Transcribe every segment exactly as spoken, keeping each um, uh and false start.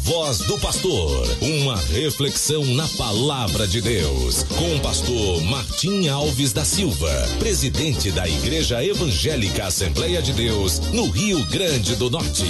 voz do pastor, uma reflexão na palavra de Deus, com o pastor Martim Alves da Silva, presidente da Igreja Evangélica Assembleia de Deus, no Rio Grande do Norte.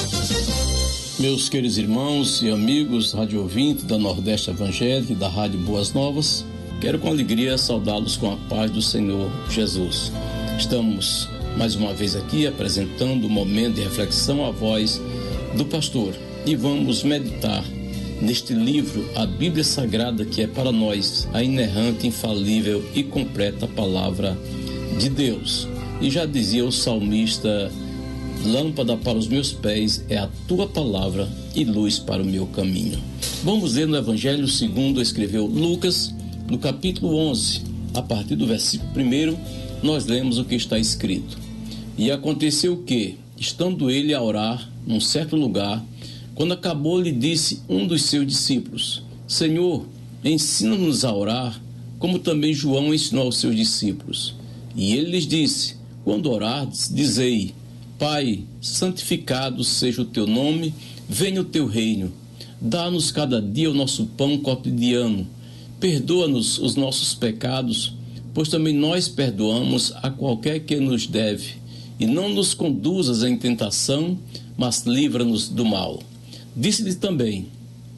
Meus queridos irmãos e amigos rádio ouvintes da Nordeste Evangélica e da Rádio Boas Novas, quero com alegria saudá-los com a paz do Senhor Jesus. Estamos mais uma vez aqui apresentando o momento de reflexão à voz do pastor e vamos meditar neste livro, a Bíblia Sagrada, que é para nós a inerrante, infalível e completa palavra de Deus. E já dizia o salmista: lâmpada para os meus pés é a tua palavra e luz para o meu caminho. Vamos ler no Evangelho segundo escreveu Lucas, no capítulo onze, a partir do versículo primeiro, nós lemos o que está escrito. E aconteceu que, estando ele a orar num certo lugar, quando acabou, lhe disse um dos seus discípulos: Senhor, ensina-nos a orar, como também João ensinou aos seus discípulos. E ele lhes disse: quando orardes, dizei: Pai, santificado seja o teu nome, venha o teu reino. Dá-nos cada dia o nosso pão cotidiano. Perdoa-nos os nossos pecados, pois também nós perdoamos a qualquer que nos deve. E não nos conduzas em tentação, mas livra-nos do mal. Disse-lhe também: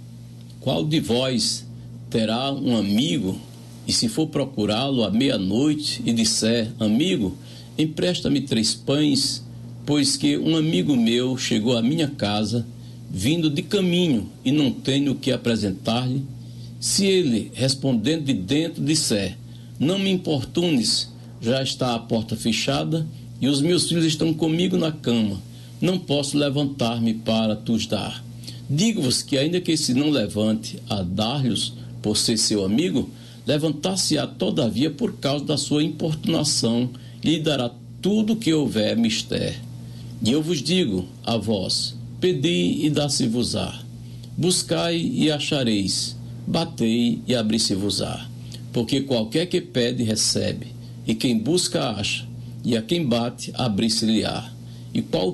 qual de vós terá um amigo, e se for procurá-lo à meia-noite, e disser: amigo, empresta-me três pães, pois que um amigo meu chegou à minha casa, vindo de caminho, e não tenho o que apresentar-lhe? Se ele, respondendo de dentro, disser: não me importunes, já está a porta fechada, e os meus filhos estão comigo na cama, não posso levantar-me para te dar. Digo-vos que, ainda que se não levante a dar-lhes por ser seu amigo, levantar-se-á todavia por causa da sua importunação, e lhe dará tudo o que houver mister. E eu vos digo a vós: pedi e dá-se-vos-á, buscai e achareis, batei e abri-se-vos-á. Porque qualquer que pede, recebe, e quem busca, acha, e a quem bate, abrir-se-lhe-á. E qual